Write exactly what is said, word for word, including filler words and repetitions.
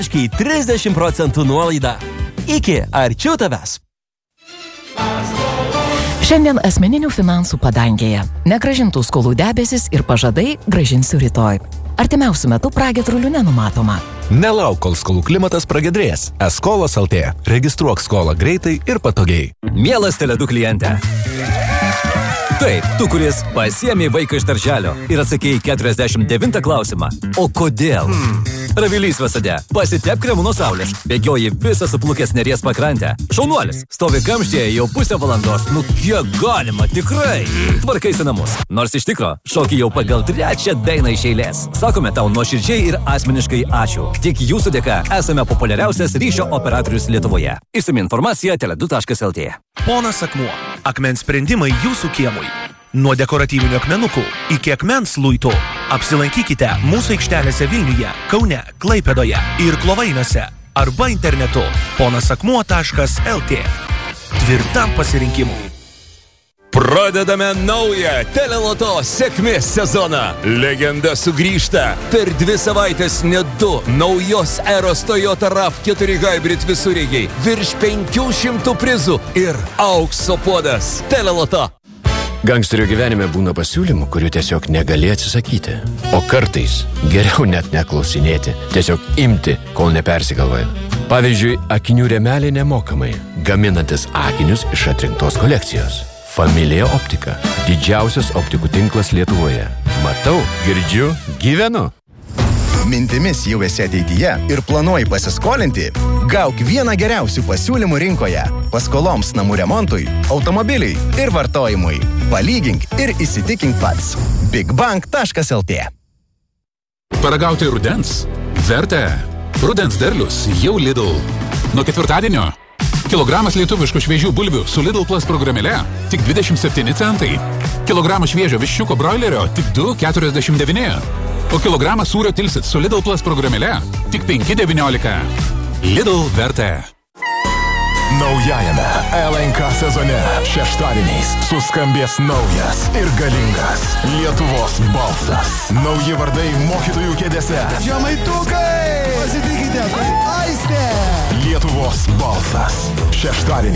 trisdešimt procentų nuolaida. Iki, arčiau tavęs. Šiandien asmeninių finansų padangėje. Negrąžintų skolų debesis ir pažadai grąžinsiu rytoj. Artimiausiu metu pragiedrulių nenumatoma. Nelauk, kol skolų klimatas pragiedrės. Eskolos L T. Registruok skolą greitai ir patogiai. Mielas Tele du kliente. Taip, tu, kuris pasiėmė vaiką iš darželio ir atsakėjai keturiasdešimt devintą klausimą. O kodėl? Hmm. Ravilys Vasade. Pasitep kremu nuo saulės. Bėgioji visą suplukęs Neries pakrantę. Šaunuolis. Stovi kamštyje jau pusę valandos. Nu kiek galima, tikrai. Tvarkaisi namus. Nors iš tikro, šoki jau pagal trečią dainą iš eilės. Sakome tau nuoširdžiai ir asmeniškai ačiū. Tik jūsų dėka esame populiariausias ryšio operatorius Lietuvoje. Išsami informacija tele du taškas el tė. Ponas Akmuo. Akmens sprendimai jūsų kiemui. Nuo dekoratyvinių akmenukų iki akmens luitų. Apsilankykite mūsų aikštelėse Vilniuje, Kaune, Klaipėdoje ir Klovainiuose arba internetu ponasakmuo taškas el tė. Tvirtam pasirinkimui. Pradedame naują Teleloto sėkmės sezoną. Legenda sugrįžta. Per dvi savaitės net du naujos eros Toyota RAV keturi Hybrid visureigiai. Virš penkių šimtų prizų ir aukso puodas. Teleloto. Gangsterio gyvenime būna pasiūlymų, kurių tiesiog negali atsisakyti. O kartais geriau net neklausinėti, tiesiog imti, kol nepersigalvoja. Pavyzdžiui, akinių rėmelė nemokamai, gaminantis akinius iš atrinktos kolekcijos. Familija Optika. Didžiausias optikų tinklas Lietuvoje. Matau, girdžiu, gyvenu. Mintimis jau esi ateityje ir planuoji pasiskolinti? Gauk vieną geriausių pasiūlymų rinkoje. Paskoloms namų remontui, automobiliui ir vartojimui. Palygink ir įsitikink pats. bigbank taškas el tė. Paragauti rudens? Verta. Rudens derlius jau Lidl. Nuo ketvirtadienio. Kilogramas lietuviškų šviežių bulvių su Lidl Plus programėle tik dvidešimt septyni centai. Kilogramas šviežio viščiuko broilerio tik du keturiasdešimt devyni. O kilogramas sūrio tilsit su Lidl Plus programėle tik penki devyniolika. Lidl verta. Naujajame L N K sezone šeštadieniais suskambės naujas ir galingas Lietuvos balsas. Nauji vardai mokytojų kėdėse. Žemaitukai! Pasitikite, Aistė! Lietuvos balsas. Šeštadienį.